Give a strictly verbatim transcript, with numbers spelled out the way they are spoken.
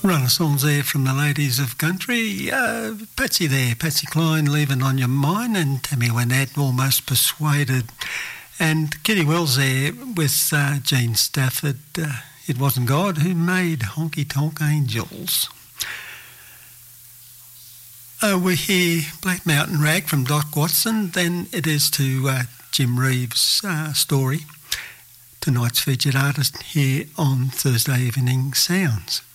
Run of songs there from the ladies of country. Uh, Patsy there, Patsy Cline, Leaving on Your Mind, and Tammy Wynette, Almost Persuaded. And Kitty Wells there with uh, Gene Stafford, uh, It Wasn't God Who Made Honky Tonk Angels. Uh, we hear Black Mountain Rag from Doc Watson, then it is to uh, Jim Reeves' uh, story, tonight's featured artist here on Thursday Evening Sounds.